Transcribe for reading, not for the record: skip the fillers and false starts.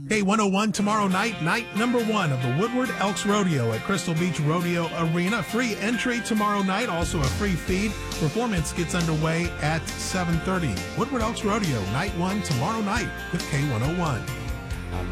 K101 tomorrow night, night number 1 of the Woodward Elks Rodeo at Crystal Beach Rodeo Arena. Free entry tomorrow night, also a free feed. Performance gets underway at 7:30. Woodward Elks Rodeo, night 1 tomorrow night with K101.